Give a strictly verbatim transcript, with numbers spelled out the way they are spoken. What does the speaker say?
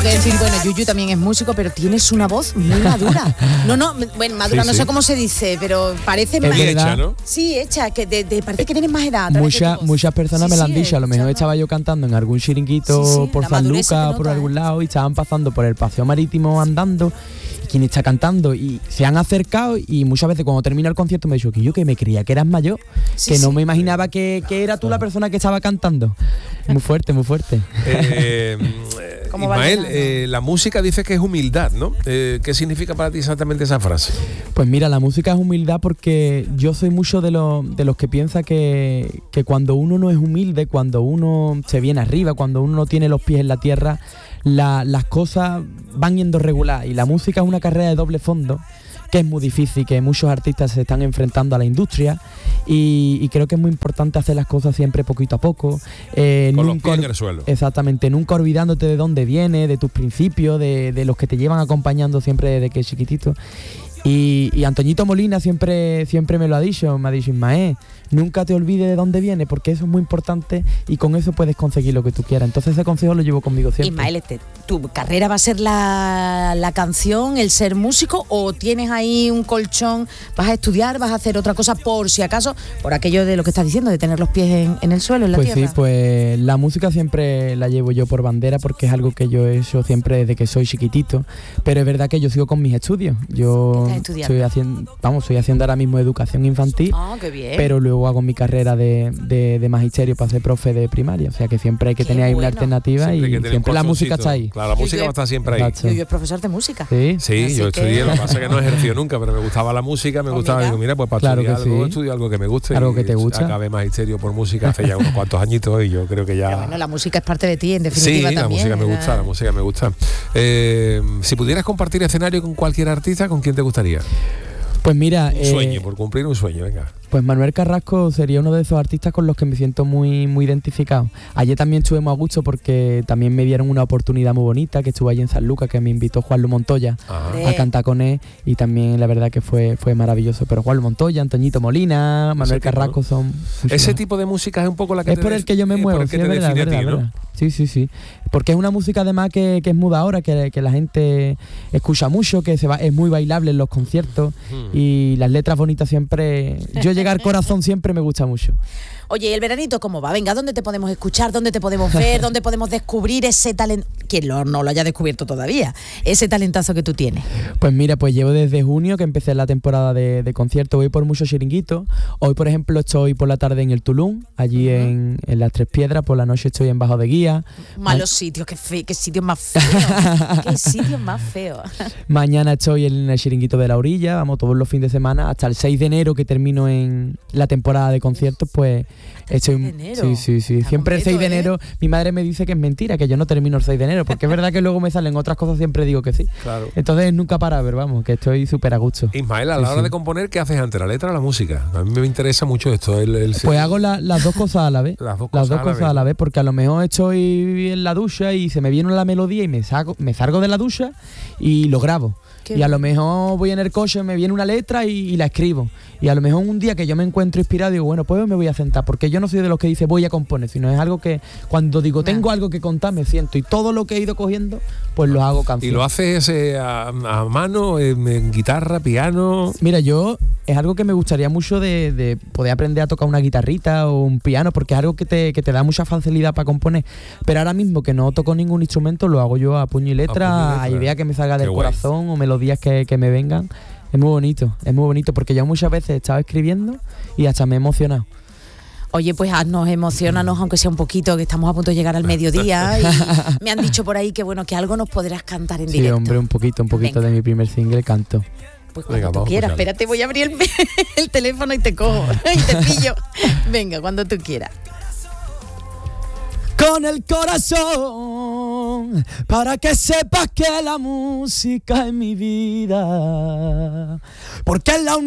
que decir, bueno, Yuyu también es músico, pero tienes una voz muy madura. No, no, bueno, madura sí, no sí. sé cómo se dice, pero parece es más hecha, ¿no? Sí, hecha, que te, te parece que tienes más edad. Muchas muchas personas sí, me lo han sí, dicho, a lo mejor estaba yo cantando en algún chiringuito sí, sí, por San Lucas o por algún ¿eh? lado y estaban pasando por el paseo marítimo andando. Quien está cantando y se han acercado y muchas veces cuando termina el concierto me he dicho que yo que me creía que eras mayor, sí, que no sí. me imaginaba que, que era tú la persona que estaba cantando. Muy fuerte, muy fuerte. Eh, eh, Ismael, eh, la música dice que es humildad, ¿no? Eh, ¿Qué significa para ti exactamente esa frase? Pues mira, la música es humildad porque yo soy mucho de, lo, de los que piensa que, que cuando uno no es humilde, cuando uno se viene arriba, cuando uno no tiene los pies en la tierra, La, las cosas van yendo regular y la música es una carrera de doble fondo que es muy difícil, que muchos artistas se están enfrentando a la industria y, y creo que es muy importante hacer las cosas siempre poquito a poco. Eh, Con nunca, los pies en el suelo. Exactamente, nunca olvidándote de dónde viene, de tus principios, de, de los que te llevan acompañando siempre desde que es chiquitito. Y, y Antoñito Molina siempre, siempre me lo ha dicho, me ha dicho Ismael, nunca te olvides de dónde viene porque eso es muy importante y con eso puedes conseguir lo que tú quieras. Entonces ese consejo lo llevo conmigo siempre. Ismael, este, ¿tu carrera va a ser la, la canción, el ser músico o tienes ahí un colchón, vas a estudiar, vas a hacer otra cosa por si acaso, por aquello de lo que estás diciendo, de tener los pies en, en el suelo, en la pues tierra? Pues sí, pues la música siempre la llevo yo por bandera porque es algo que yo he hecho siempre desde que soy chiquitito, pero es verdad que yo sigo con mis estudios. Yo estoy haciendo, vamos, estoy haciendo ahora mismo educación infantil, oh, qué bien. Pero luego hago mi carrera de, de, de magisterio para ser profe de primaria, o sea que siempre hay que qué tener ahí bueno. una alternativa siempre y siempre la música está ahí. Claro, la música va a estar siempre ahí. Yo, yo es profesor de música. Sí, sí yo que... estudié, lo que pasa es que no he ejercido nunca, pero me gustaba la música, me oh, gustaba, mira. digo, mira, pues para claro estudiar algo, sí. estudio algo que me guste. Algo que te gusta. Acabé magisterio por música hace ya unos cuantos añitos y yo creo que ya... Pero bueno, la música es parte de ti, en definitiva sí, también. Sí, la música me gusta, la música me gusta. Eh, si pudieras compartir escenario con cualquier artista, ¿con quién te gustaría? Pues mira... Un sueño, eh, por cumplir un sueño, venga. Pues Manuel Carrasco sería uno de esos artistas con los que me siento muy muy identificado. Ayer también estuve muy a gusto porque también me dieron una oportunidad muy bonita, que estuve allí en San Lucas, que me invitó Juanlu Montoya Ajá. a cantar con él y también la verdad que fue fue maravilloso. Pero Juanlu Montoya, Antoñito Molina, Manuel tipo, Carrasco son... Ese tipo de música es un poco la que es te por el que yo me muevo, es sí, es verdad, verdad, ti, ¿no? verdad. Sí, sí, sí. Porque es una música además que, que es muda ahora, que, que la gente escucha mucho, que se va, es muy bailable en los conciertos hmm. y las letras bonitas siempre... Yo llegar al corazón siempre me gusta mucho. Oye, ¿y el veranito cómo va? Venga, ¿dónde te podemos escuchar? ¿Dónde te podemos ver? ¿Dónde podemos descubrir ese talento? Quien lo, no lo haya descubierto todavía, ese talentazo que tú tienes. Pues mira, pues llevo desde junio que empecé la temporada de, de conciertos. Voy por muchos chiringuitos. Hoy, por ejemplo, estoy por la tarde en el Tulum, allí uh-huh. en, en Las Tres Piedras. Por la noche estoy en Bajo de Guía. Malos Ma- sitios, qué, fe- qué sitios más feos. Qué sitios más feos. Mañana estoy en el chiringuito de La Orilla. Vamos todos los fines de semana. Hasta el seis de enero que termino en la temporada de conciertos, pues... Estoy, seis de enero. Sí, sí, sí. Está siempre completo, el seis de ¿eh? enero, mi madre me dice que es mentira, que yo no termino el seis de enero, porque es verdad que luego me salen otras cosas, siempre digo que sí. Claro. Entonces nunca para, pero vamos, que estoy súper a gusto. Ismael, a la sí, hora sí. de componer, ¿qué haces antes, la letra o la música? A mí me interesa mucho esto. El, el... Pues hago la, las dos cosas a la vez. Las dos cosas, las dos a, la cosas a la vez, porque a lo mejor estoy en la ducha y se me viene la melodía y me salgo, me salgo de la ducha y lo grabo. Qué y a lo mejor voy en el coche, me viene una letra y, y la escribo. Y a lo mejor un día que yo me encuentro inspirado digo, bueno, pues me voy a sentar, porque yo no soy de los que dice voy a componer, sino es algo que cuando digo tengo algo que contar me siento y todo lo que he ido cogiendo pues lo hago canción. ¿Y lo haces eh, a, a mano, en, en guitarra, piano? Mira, yo es algo que me gustaría mucho de, de poder aprender a tocar una guitarrita o un piano, porque es algo que te, que te da mucha facilidad para componer, pero ahora mismo que no toco ningún instrumento lo hago yo a puño y letra, a, puño y letra. a idea que me salga del Qué corazón guay. O melodías que, que me vengan. Es muy bonito, es muy bonito, porque yo muchas veces he estado escribiendo y hasta me he emocionado. Oye, pues haznos, emocionanos, aunque sea un poquito, que estamos a punto de llegar al mediodía y me han dicho por ahí que bueno, que algo nos podrás cantar en sí, directo. Sí, hombre, un poquito, un poquito Venga. de mi primer single canto. Pues cuando Venga, tú quieras, espérate, voy a abrir el, el teléfono y te cojo, y te pillo. Venga, cuando tú quieras. Con el corazón, para que sepas que la música es mi vida, porque es la única